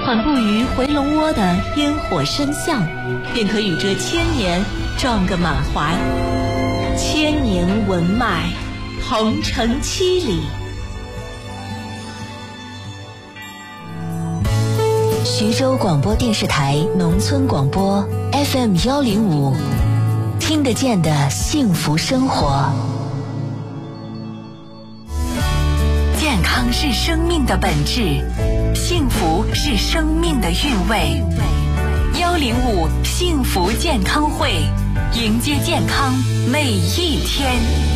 缓步于回龙窝的烟火深巷，便可与这千年撞个满怀。千年文脉，鹏程7里。徐州广播电视台农村广播 FM105，听得见的幸福生活。健康是生命的本质，幸福是生命的韵味。105幸福健康会，迎接健康每一天。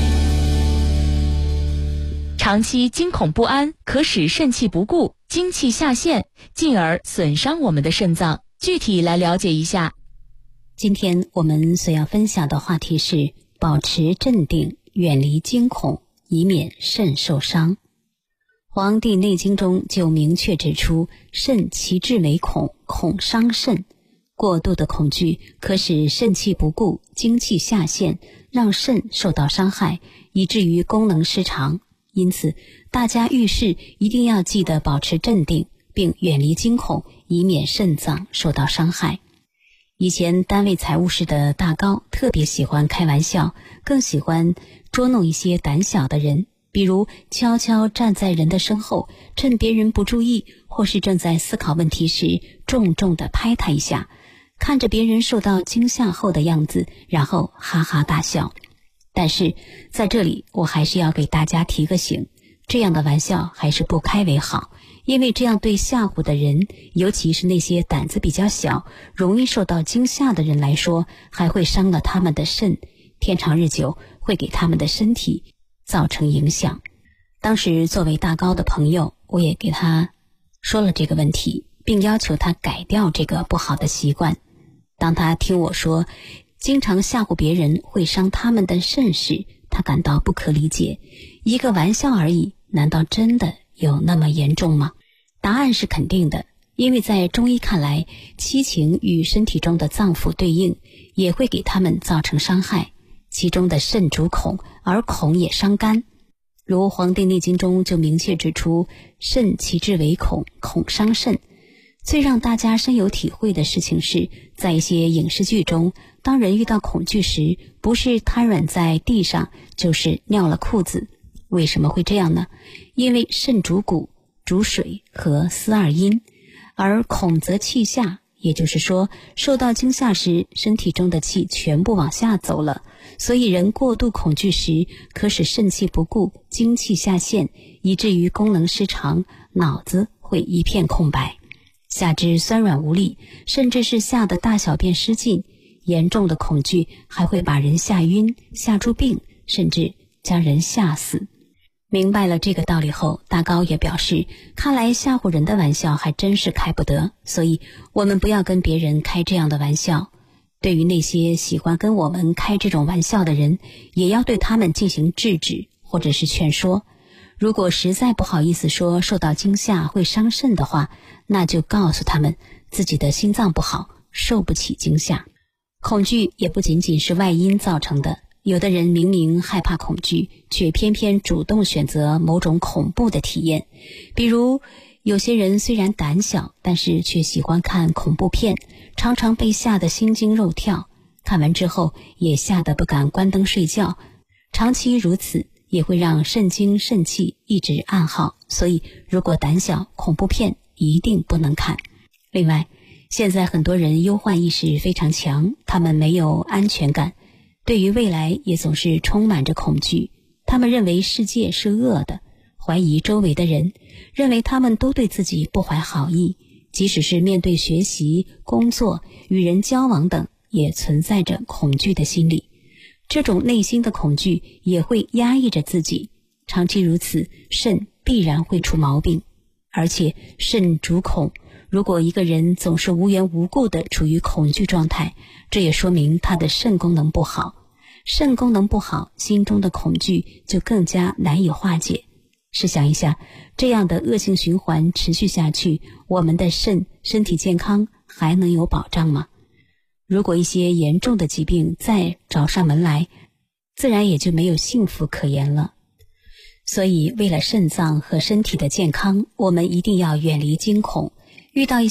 长期惊恐不安可使肾气不固，精气下陷，进而损伤我们的肾脏。具体来了解一下。 今天我们所要分享的话题是保持镇定，远离惊恐，以免肾受伤。黄帝内经中就明确指出，肾其志为恐，恐伤肾。过度的恐惧可使肾气不固，精气下陷，让肾受到伤害，以至于功能失常。因此大家遇事一定要记得保持镇定，并远离惊恐，以免肾脏受到伤害。以前单位财务室的大高特别喜欢开玩笑，更喜欢捉弄一些胆小的人，比如悄悄站在人的身后，趁别人不注意或是正在思考问题时，重重地拍他一下，看着别人受到惊吓后的样子，然后哈哈大笑。但是在这里我还是要给大家提个醒，这样的玩笑还是不开为好，因为这样对吓唬的人，尤其是那些胆子比较小，容易受到惊吓的人来说，还会伤了他们的肾，天长日久会给他们的身体造成影响。当时作为大高的朋友，我也给他说了这个问题，并要求他改掉这个不好的习惯。当他听我说经常吓唬别人会伤他们的肾时，他感到不可理解，一个玩笑而已，难道真的有那么严重吗？答案是肯定的，因为在中医看来，七情与身体中的脏腑对应，也会给他们造成伤害。其中的肾主恐，而恐也伤肝。如《黄帝内经》中就明确指出，肾其志为恐，恐伤肾。最让大家深有体会的事情是，在一些影视剧中，当人遇到恐惧时，不是瘫软在地上，就是尿了裤子。为什么会这样呢？因为肾主骨，主水和司二阴，而恐则气下，也就是说，受到惊吓时，身体中的气全部往下走了，所以人过度恐惧时，可使肾气不固，精气下陷，以至于功能失常，脑子会一片空白，下肢酸软无力，甚至是吓得大小便失禁。严重的恐惧还会把人吓晕，吓出病，甚至将人吓死。明白了这个道理后，大高也表示，看来吓唬人的玩笑还真是开不得，所以我们不要跟别人开这样的玩笑。对于那些喜欢跟我们开这种玩笑的人，也要对他们进行制止或者是劝说。如果实在不好意思说受到惊吓会伤肾的话，那就告诉他们自己的心脏不好，受不起惊吓。恐惧也不仅仅是外因造成的，有的人明明害怕恐惧，却偏偏主动选择某种恐怖的体验。比如有些人虽然胆小，但是却喜欢看恐怖片，常常被吓得心惊肉跳，看完之后也吓得不敢关灯睡觉。长期如此也会让肾精肾气一直暗耗，所以如果胆小，恐怖片一定不能看。另外，现在很多人忧患意识非常强，他们没有安全感，对于未来也总是充满着恐惧。他们认为世界是恶的，怀疑周围的人，认为他们都对自己不怀好意，即使是面对学习、工作、与人交往等，也存在着恐惧的心理。这种内心的恐惧也会压抑着自己，长期如此，肾必然会出毛病。而且肾主恐，如果一个人总是无缘无故地处于恐惧状态，这也说明他的肾功能不好。肾功能不好，心中的恐惧就更加难以化解。试想一下，这样的恶性循环持续下去，我们的身体健康还能有保障吗？如果一些严重的疾病再找上门来，自然也就没有幸福可言了。所以为了肾脏和身体的健康，我们一定要远离惊恐，遇到一些